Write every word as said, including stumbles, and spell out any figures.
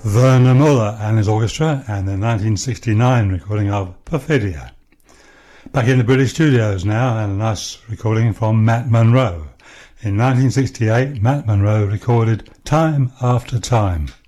Werner Muller and his orchestra, and the nineteen sixty-nine recording of Perfidia. Back in the British studios now, and a nice recording from Matt Monro. In nineteen sixty-eight, Matt Monro recorded Time After Time.